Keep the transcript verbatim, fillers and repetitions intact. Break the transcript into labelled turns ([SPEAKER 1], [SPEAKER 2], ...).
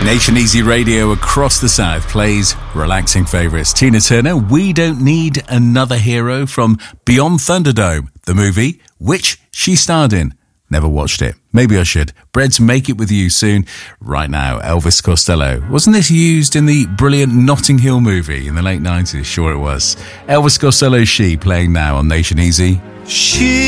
[SPEAKER 1] Nation Easy Radio across the South plays relaxing favourites. Tina Turner, We Don't Need Another Hero from Beyond Thunderdome, the movie, which she starred in. Never watched it. Maybe I should. Bread's Make It With You soon. Right now, Elvis Costello. Wasn't this used in the brilliant Notting Hill movie in the late nineties? Sure it was. Elvis Costello's She, playing now on Nation Easy.
[SPEAKER 2] She